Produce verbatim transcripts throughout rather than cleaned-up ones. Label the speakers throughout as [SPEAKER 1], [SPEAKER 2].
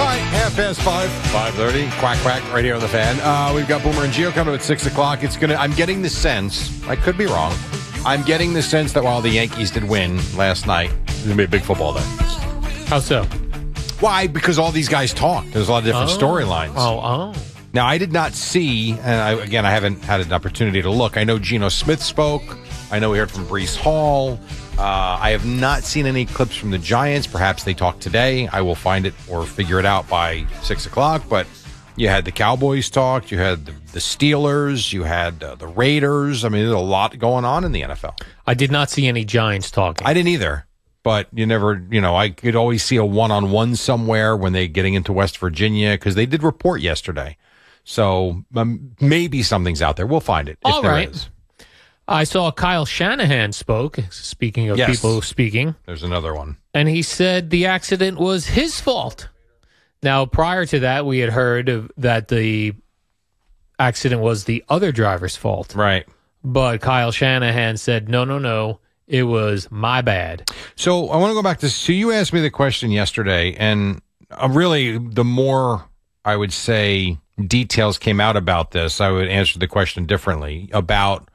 [SPEAKER 1] All right, half past five, five thirty. Quack quack. Radio on the Fan. Uh, we've got Boomer and Gio coming at six o'clock. It's gonna. I'm getting the sense. I could be wrong. I'm getting the sense that while the Yankees did win last night, it's gonna be a big football day.
[SPEAKER 2] How so?
[SPEAKER 1] Why? Because all these guys talk. There's a lot of different
[SPEAKER 2] oh.
[SPEAKER 1] storylines.
[SPEAKER 2] Oh, oh.
[SPEAKER 1] Now, I did not see, and I, again, I haven't had an opportunity to look. I know Geno Smith spoke. I know we heard from Breece Hall. Uh, I have not seen any clips from the Giants. Perhaps they talk today. I will find it or figure it out by six o'clock. But you had the Cowboys talk. You had the, the Steelers. You had uh, the Raiders. I mean, there's a lot going on in the N F L.
[SPEAKER 2] I did not see any Giants talking.
[SPEAKER 1] I didn't either. But you never, you know, I could always see a one-on-one somewhere when they're getting into West Virginia because they did report yesterday. So um, maybe something's out there. We'll find it.
[SPEAKER 2] All
[SPEAKER 1] if there
[SPEAKER 2] right.
[SPEAKER 1] is.
[SPEAKER 2] I saw Kyle Shanahan spoke, speaking of
[SPEAKER 1] Yes.
[SPEAKER 2] people speaking.
[SPEAKER 1] There's another one.
[SPEAKER 2] And he said the accident was his fault. Now, prior to that, we had heard of, that the accident was the other driver's fault.
[SPEAKER 1] Right.
[SPEAKER 2] But Kyle Shanahan said, no, no, no, it was my bad.
[SPEAKER 1] So I want to go back to, so you asked me the question yesterday, and uh, really the more I would say details came out about this, I would answer the question differently about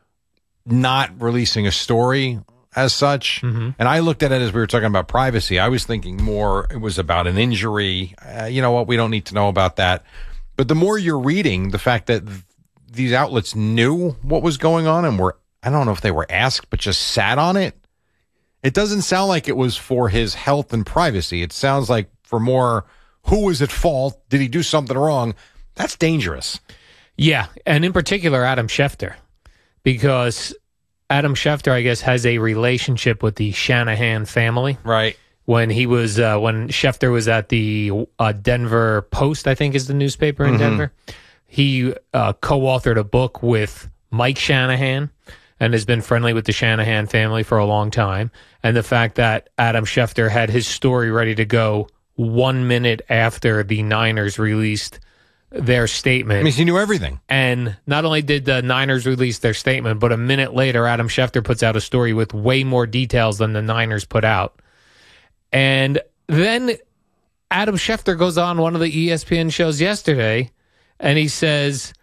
[SPEAKER 1] not releasing a story as such. Mm-hmm. And I looked at it as we were talking about privacy. I was thinking more it was about an injury. Uh, you know what? We don't need to know about that. But the more you're reading, the fact that th- these outlets knew what was going on and were, I don't know if they were asked, but just sat on it. It doesn't sound like it was for his health and privacy. It sounds like for more, who was at fault? Did he do something wrong? That's dangerous.
[SPEAKER 2] Yeah, and in particular, Adam Schefter. Because Adam Schefter, I guess, has a relationship with the Shanahan family.
[SPEAKER 1] Right.
[SPEAKER 2] When he was, uh, when Schefter was at the uh, Denver Post, I think is the newspaper in mm-hmm. Denver, he uh, co-authored a book with Mike Shanahan and has been friendly with the Shanahan family for a long time. And the fact that Adam Schefter had his story ready to go one minute after the Niners released their statement.
[SPEAKER 1] I mean, he knew everything.
[SPEAKER 2] And not only did the Niners release their statement, but a minute later, Adam Schefter puts out a story with way more details than the Niners put out. And then Adam Schefter goes on one of the E S P N shows yesterday, and he says,